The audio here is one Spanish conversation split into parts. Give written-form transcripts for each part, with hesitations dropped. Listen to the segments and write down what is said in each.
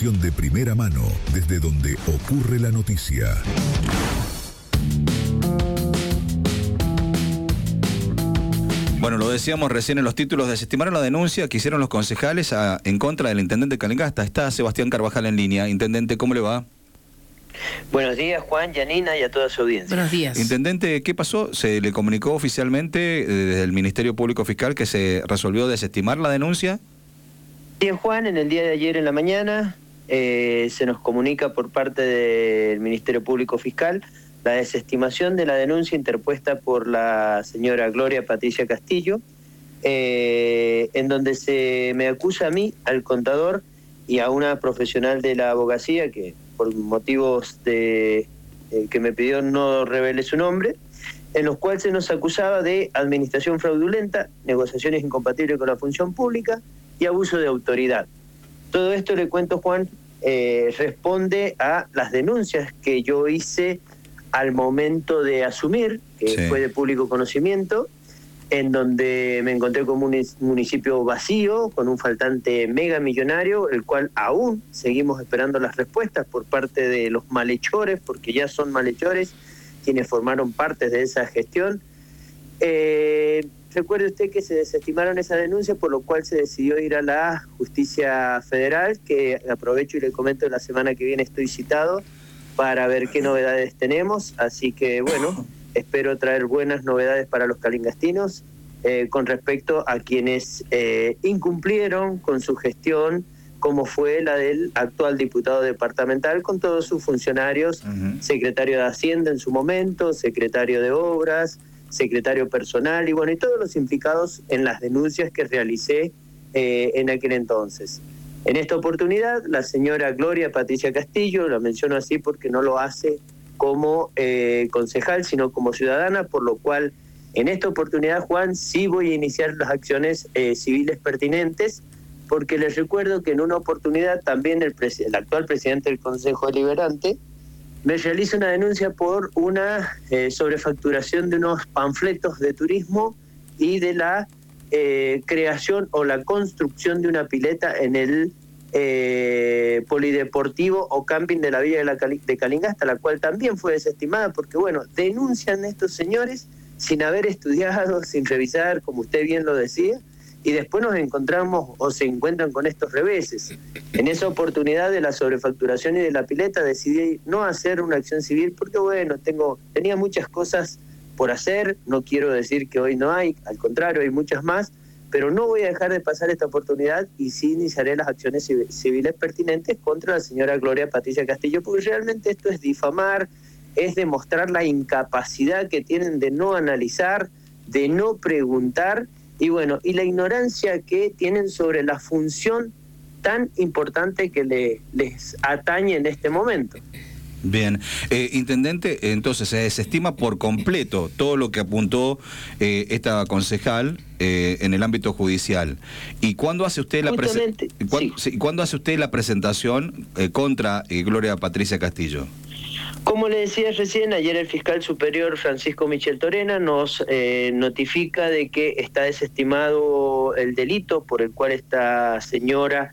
información de primera mano desde donde ocurre la noticia. Bueno, lo decíamos recién en los títulos, desestimaron la denuncia que hicieron los concejales en contra del intendente de Calingasta. Está Sebastián Carvajal en línea. Intendente, ¿cómo le va? Buenos días, Juan, Yanina y a toda su audiencia. Buenos días. Intendente, ¿qué pasó? ¿Se le comunicó oficialmente desde el Ministerio Público Fiscal que se resolvió desestimar la denuncia? Bien, Juan, en el día de ayer en la mañana se nos comunica por parte del Ministerio Público Fiscal la desestimación de la denuncia interpuesta por la señora Gloria Patricia Castillo, en donde se me acusa a mí, al contador y a una profesional de la abogacía que por motivos que me pidió no revele su nombre, en los cuales se nos acusaba de administración fraudulenta, negociaciones incompatibles con la función pública y abuso de autoridad. Todo esto, le cuento, Juan, responde a las denuncias que yo hice al momento de asumir, que sí, fue de público conocimiento, en donde me encontré con un municipio vacío, con un faltante mega millonario, el cual aún seguimos esperando las respuestas por parte de los malhechores, porque ya son malhechores quienes formaron parte de esa gestión. Recuerde usted que se desestimaron esa denuncia, por lo cual se decidió ir a la Justicia Federal, que aprovecho y le comento, la semana que viene estoy citado para ver qué novedades tenemos, así que bueno, espero traer buenas novedades para los calingastinos con respecto a quienes incumplieron con su gestión, como fue la del actual diputado departamental con todos sus funcionarios, secretario de Hacienda en su momento, secretario de Obras, secretario personal y bueno, y todos los implicados en las denuncias que realicé en aquel entonces. En esta oportunidad, la señora Gloria Patricia Castillo, la menciono así porque no lo hace como concejal, sino como ciudadana, por lo cual en esta oportunidad, Juan, sí voy a iniciar las acciones civiles pertinentes, porque les recuerdo que en una oportunidad también el actual presidente del Consejo Deliberante me realiza una denuncia por una sobrefacturación de unos panfletos de turismo y de la creación o la construcción de una pileta en el polideportivo o camping de la Villa de Calingasta, la cual también fue desestimada porque, bueno, denuncian estos señores sin haber estudiado, sin revisar, como usted bien lo decía, y después nos encontramos o se encuentran con estos reveses. En esa oportunidad de la sobrefacturación y de la pileta decidí no hacer una acción civil porque, bueno, tenía muchas cosas por hacer, no quiero decir que hoy no hay, al contrario, hay muchas más, pero no voy a dejar de pasar esta oportunidad y sí iniciaré las acciones civiles pertinentes contra la señora Gloria Patricia Castillo, porque realmente esto es difamar, es demostrar la incapacidad que tienen de no analizar, de no preguntar, y bueno, y la ignorancia que tienen sobre la función tan importante que les atañe en este momento. Bien, intendente, entonces se desestima por completo todo lo que apuntó esta concejal en el ámbito judicial. ¿Y cuándo hace usted ¿cuándo hace usted la presentación contra Gloria Patricia Castillo? Como le decía recién, ayer el fiscal superior Francisco Michel Torena nos notifica de que está desestimado el delito por el cual esta señora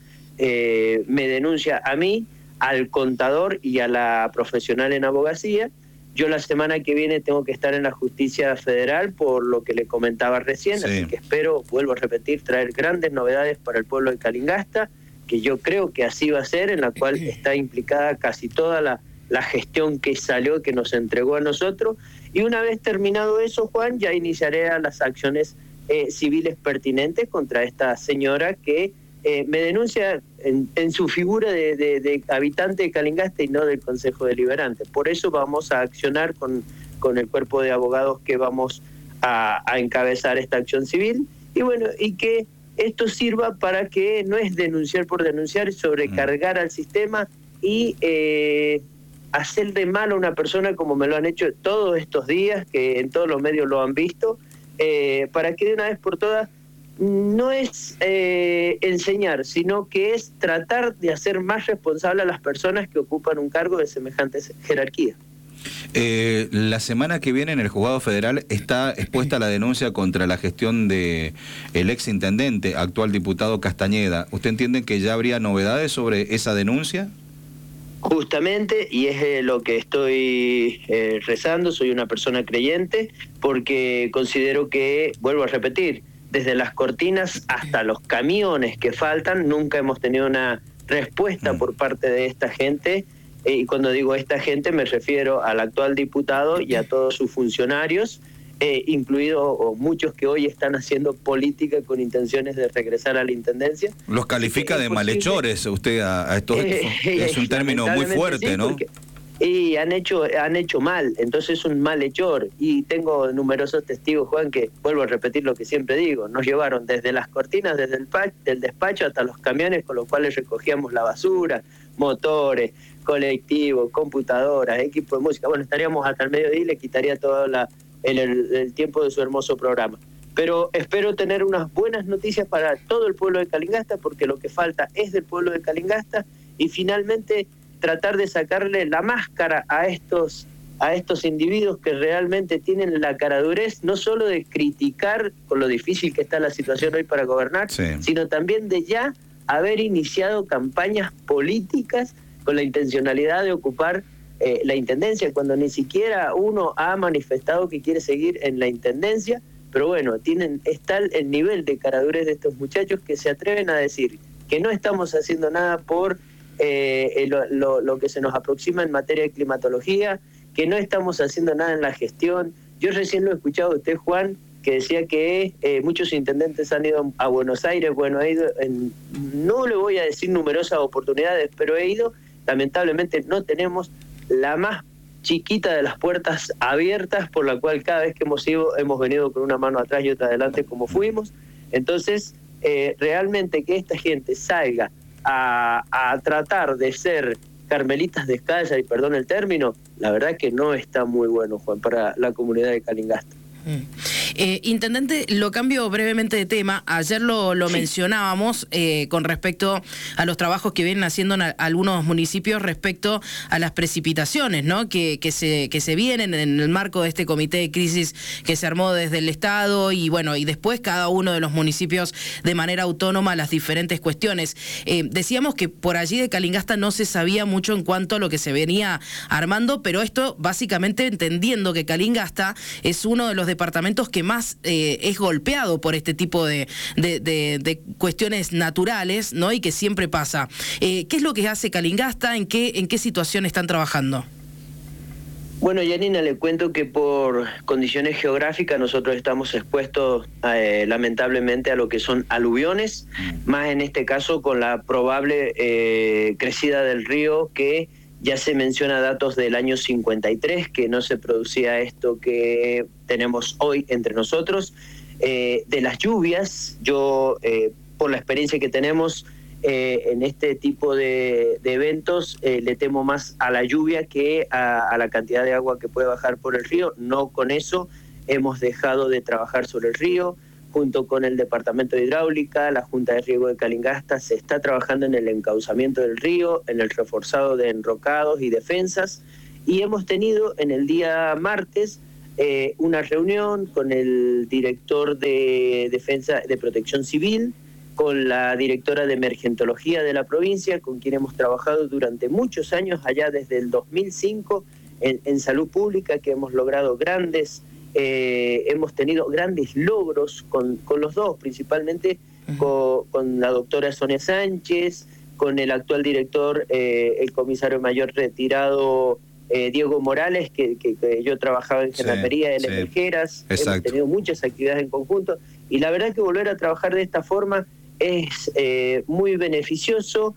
me denuncia a mí, al contador y a la profesional en abogacía. Yo la semana que viene tengo que estar en la Justicia Federal por lo que le comentaba recién, sí. Así que espero, vuelvo a repetir, traer grandes novedades para el pueblo de Calingasta, que yo creo que así va a ser, en la cual está implicada casi toda la gestión que salió, que nos entregó a nosotros. Y una vez terminado eso, Juan, ya iniciaré las acciones civiles pertinentes contra esta señora que me denuncia en su figura de habitante de Calingasta y no del Consejo Deliberante. Por eso vamos a accionar con el cuerpo de abogados que vamos a encabezar esta acción civil. Y bueno, y que esto sirva para que no es denunciar por denunciar, sobrecargar al sistema y hacer de mal a una persona como me lo han hecho todos estos días, que en todos los medios lo han visto, para que de una vez por todas no es enseñar, sino que es tratar de hacer más responsable a las personas que ocupan un cargo de semejante jerarquía. La semana que viene en el Juzgado Federal está expuesta la denuncia contra la gestión de el ex intendente, actual diputado Castañeda. ¿Usted entiende que ya habría novedades sobre esa denuncia? Justamente, y es lo que estoy rezando, soy una persona creyente, porque considero que, vuelvo a repetir, desde las cortinas hasta los camiones que faltan, nunca hemos tenido una respuesta por parte de esta gente, y cuando digo esta gente me refiero al actual diputado y a todos sus funcionarios, incluidos muchos que hoy están haciendo política con intenciones de regresar a la intendencia. Los califica de malhechores usted a estos, es un término muy fuerte, sí, ¿no? Y han hecho mal, entonces es un malhechor, y tengo numerosos testigos, Juan, que vuelvo a repetir lo que siempre digo, nos llevaron desde las cortinas, desde el despacho hasta los camiones con los cuales recogíamos la basura, motores, colectivos, computadoras, equipo de música. Bueno, estaríamos hasta el mediodía y le quitaría todo el tiempo de su hermoso programa. Pero espero tener unas buenas noticias para todo el pueblo de Calingasta, porque lo que falta es del pueblo de Calingasta, y finalmente tratar de sacarle la máscara a estos individuos que realmente tienen la caradurez, no solo de criticar con lo difícil que está la situación hoy para gobernar, sí, sino también de ya haber iniciado campañas políticas con la intencionalidad de ocupar la intendencia, cuando ni siquiera uno ha manifestado que quiere seguir en la intendencia. Pero bueno, está el nivel de caradurez de estos muchachos que se atreven a decir que no estamos haciendo nada por lo que se nos aproxima en materia de climatología, que no estamos haciendo nada en la gestión. Yo recién lo he escuchado a usted, Juan, que decía que muchos intendentes han ido a Buenos Aires. Bueno, he ido no le voy a decir numerosas oportunidades, pero he ido. Lamentablemente no tenemos la más chiquita de las puertas abiertas, por la cual cada vez que hemos ido hemos venido con una mano atrás y otra adelante como fuimos. Entonces, realmente que esta gente salga a tratar de ser carmelitas descalzas, y perdón el término, la verdad que no está muy bueno, Juan, para la comunidad de Calingasta. Intendente, lo cambio brevemente de tema. Ayer lo sí, mencionábamos con respecto a los trabajos que vienen haciendo en algunos municipios respecto a las precipitaciones, ¿no? que se vienen en el marco de este comité de crisis que se armó desde el Estado, y bueno, y después cada uno de los municipios de manera autónoma las diferentes cuestiones. Decíamos que por allí de Calingasta no se sabía mucho en cuanto a lo que se venía armando, pero esto básicamente entendiendo que Calingasta es uno de los departamentos que más es golpeado por este tipo de cuestiones naturales, ¿no? Y que siempre pasa. ¿Qué es lo que hace Calingasta? ¿En qué situación están trabajando? Bueno, Yanina, le cuento que por condiciones geográficas nosotros estamos expuestos lamentablemente a lo que son aluviones, más en este caso con la probable crecida del río, que ya se menciona datos del año 53, que no se producía esto que tenemos hoy entre nosotros. De las lluvias, yo por la experiencia que tenemos en este tipo de eventos, le temo más a la lluvia que a la cantidad de agua que puede bajar por el río. No con eso hemos dejado de trabajar sobre el río. Junto con el Departamento de Hidráulica, la Junta de Riego de Calingasta, se está trabajando en el encauzamiento del río, en el reforzado de enrocados y defensas, y hemos tenido en el día martes una reunión con el director de Defensa de Protección Civil, con la directora de Emergentología de la provincia, con quien hemos trabajado durante muchos años, allá desde el 2005, en salud pública, que hemos logrado hemos tenido grandes logros con los dos, principalmente con la doctora Sonia Sánchez, con el actual director, el comisario mayor retirado Diego Morales, que yo trabajaba en Gendarmería de Lemejeras. Hemos tenido muchas actividades en conjunto, y la verdad que volver a trabajar de esta forma es muy beneficioso,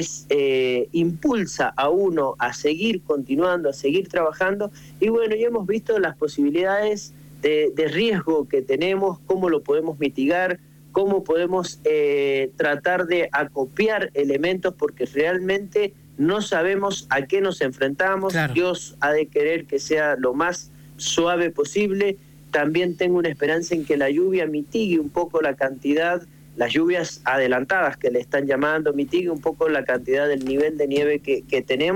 impulsa a uno a seguir continuando, a seguir trabajando, y bueno, ya hemos visto las posibilidades de riesgo que tenemos, cómo lo podemos mitigar, cómo podemos tratar de acopiar elementos, porque realmente no sabemos a qué nos enfrentamos. Claro. Dios ha de querer que sea lo más suave posible. También tengo una esperanza en que la lluvia mitigue un poco la cantidad, las lluvias adelantadas que le están llamando, mitigue un poco la cantidad del nivel de nieve que tenemos,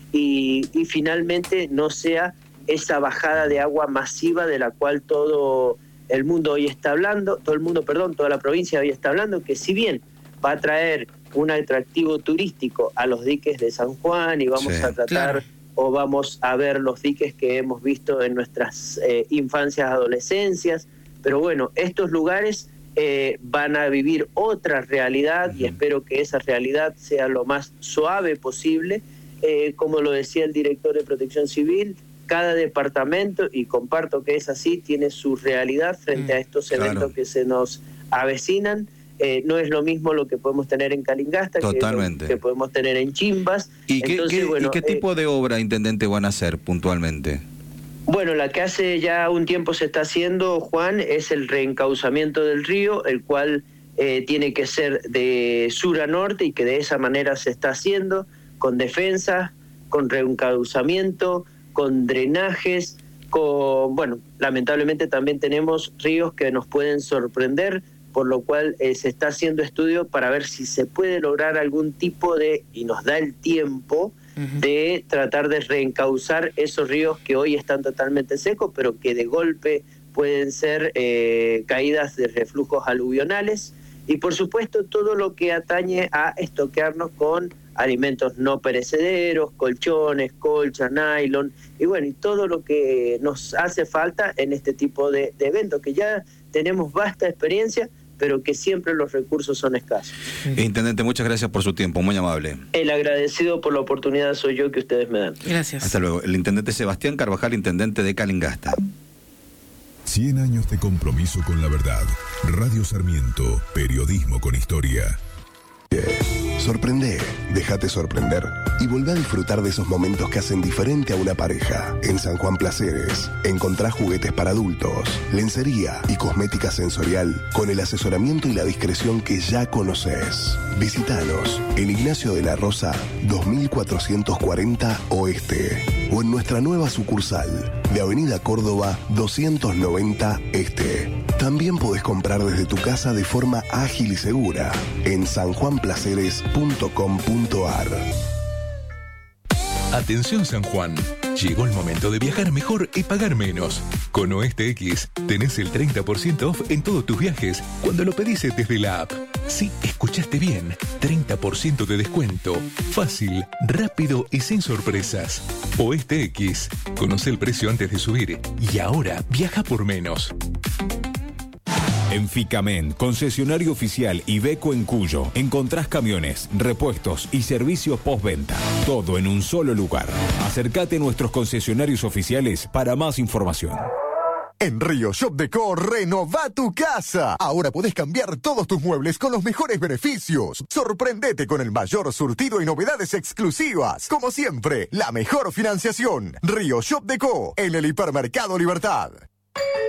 y finalmente no sea esa bajada de agua masiva de la cual todo el mundo hoy está hablando, toda la provincia hoy está hablando, que si bien va a traer un atractivo turístico a los diques de San Juan y vamos a tratar o vamos a ver los diques que hemos visto en nuestras infancias, adolescencias, pero bueno, estos lugares van a vivir otra realidad y espero que esa realidad sea lo más suave posible. Como lo decía el director de Protección Civil, cada departamento, y comparto que es así, tiene su realidad frente a estos eventos que se nos avecinan. No es lo mismo lo que podemos tener en Calingasta que podemos tener en Chimbas. ¿Y qué tipo de obra, intendente, van a hacer puntualmente? Bueno, la que hace ya un tiempo se está haciendo, Juan, es el reencauzamiento del río, el cual tiene que ser de sur a norte y que de esa manera se está haciendo, con defensa, con reencauzamiento, con drenajes, bueno, lamentablemente también tenemos ríos que nos pueden sorprender, por lo cual se está haciendo estudio para ver si se puede lograr algún tipo de, y nos da el tiempo, de tratar de reencauzar esos ríos que hoy están totalmente secos, pero que de golpe pueden ser caídas de reflujos aluvionales. Y por supuesto todo lo que atañe a estoquearnos con alimentos no perecederos, colchones, colchas, nylon, y bueno, y todo lo que nos hace falta en este tipo de eventos, que ya tenemos vasta experiencia, pero que siempre los recursos son escasos. Intendente, muchas gracias por su tiempo, muy amable. El agradecido por la oportunidad soy yo que ustedes me dan. Gracias. Hasta luego. El intendente Sebastián Carvajal, intendente de Calingasta. 100 años de compromiso con la verdad. Radio Sarmiento, periodismo con historia. Sorprende, déjate sorprender y volvé a disfrutar de esos momentos que hacen diferente a una pareja. En San Juan Placeres encontrás juguetes para adultos, lencería y cosmética sensorial con el asesoramiento y la discreción que ya conoces. Visítanos en Ignacio de la Rosa 2440 Oeste o en nuestra nueva sucursal de Avenida Córdoba 290 Este. También podés comprar desde tu casa de forma ágil y segura en sanjuanplaceres.com.ar. Atención San Juan, llegó el momento de viajar mejor y pagar menos. Con Oeste X tenés el 30% off en todos tus viajes cuando lo pedís desde la app. Sí, escuchaste bien, 30% de descuento, fácil, rápido y sin sorpresas. Oeste X, conoce el precio antes de subir y ahora viaja por menos. En Ficamen, concesionario oficial Iveco en Cuyo, encontrás camiones, repuestos y servicios postventa. Todo en un solo lugar. Acércate a nuestros concesionarios oficiales para más información. En Río Shop Deco, renová tu casa. Ahora podés cambiar todos tus muebles con los mejores beneficios. Sorprendete con el mayor surtido y novedades exclusivas. Como siempre, la mejor financiación. Río Shop Deco, en el Hipermercado Libertad.